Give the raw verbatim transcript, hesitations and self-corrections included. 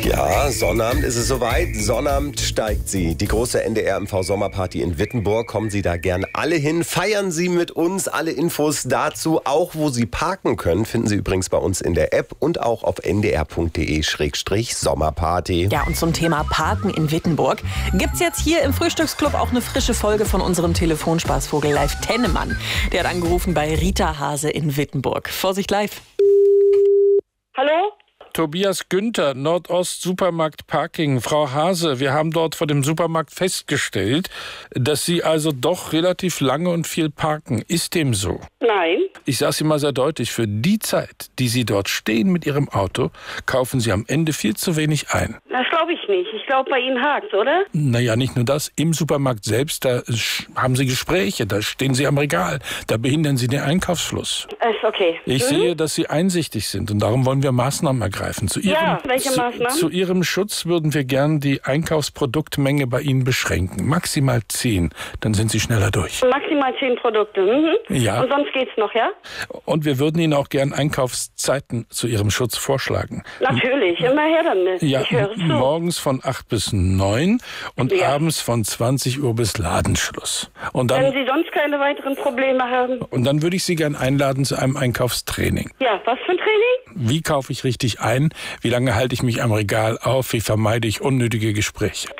Ja, Sonnabend ist es soweit. Sonnabend steigt sie. Die große N D R M V-Sommerparty in Wittenburg. Kommen Sie da gern alle hin. Feiern Sie mit uns. Alle Infos dazu, auch wo Sie parken können, finden Sie übrigens bei uns in der App und auch auf n d r punkt d e slash sommerparty. Ja, und zum Thema Parken in Wittenburg gibt's jetzt hier im Frühstücksclub auch eine frische Folge von unserem Telefonspaßvogel Live Tennemann. Der hat angerufen bei Rita Hase in Wittenburg. Vorsicht live. Hallo? Tobias Günther, Nordost Supermarkt Parking. Frau Hase, wir haben dort vor dem Supermarkt festgestellt, dass Sie also doch relativ lange und viel parken. Ist dem so? Nein. Ich sage es Ihnen mal sehr deutlich, für die Zeit, die Sie dort stehen mit Ihrem Auto, kaufen Sie am Ende viel zu wenig ein. Das glaube ich nicht. Ich glaube, bei Ihnen hakt's, oder? Naja, nicht nur das. Im Supermarkt selbst, da haben Sie Gespräche, da stehen Sie am Regal, da behindern Sie den Einkaufsfluss. Ist okay. Ich mhm. sehe, dass Sie einsichtig sind und darum wollen wir Maßnahmen ergreifen. Zu Ihrem, ja, welche zu, Maßnahmen? Zu Ihrem Schutz würden wir gern die Einkaufsproduktmenge bei Ihnen beschränken. Maximal zehn, dann sind Sie schneller durch. Maximal zehn Produkte. Mhm. Ja. Und sonst geht's noch, ja? Und wir würden Ihnen auch gern Einkaufszeiten zu Ihrem Schutz vorschlagen. Natürlich, immer her damit. Ja, ich höre zu. morgens von acht bis neun und ja. abends von zwanzig Uhr bis Ladenschluss. Und dann, Wenn Sie sonst keine weiteren Probleme haben. Und dann würde ich Sie gern einladen zu einem Einkaufstraining. Ja, was für ein Training? Wie kaufe ich richtig ein? Wie lange halte ich mich am Regal auf? Wie vermeide ich unnötige Gespräche?